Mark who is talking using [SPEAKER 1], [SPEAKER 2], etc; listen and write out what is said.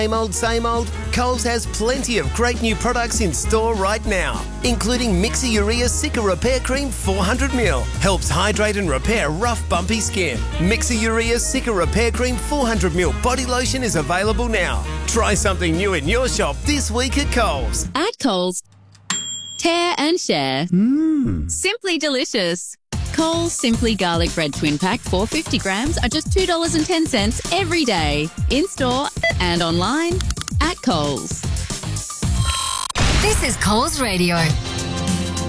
[SPEAKER 1] Same old? Coles has plenty of great new products in store right now, including Mixer Urea Cica Repair Cream 400ml. Helps hydrate and repair rough, bumpy skin. Mixer Urea Cica Repair Cream 400ml body lotion is available now. Try something new in your shop this week at Coles.
[SPEAKER 2] At Coles, tear and share. Simply delicious. Coles Simply Garlic Bread Twin Pack 450 grams are just $2.10 every day. In store and online at Coles.
[SPEAKER 3] This is Coles Radio.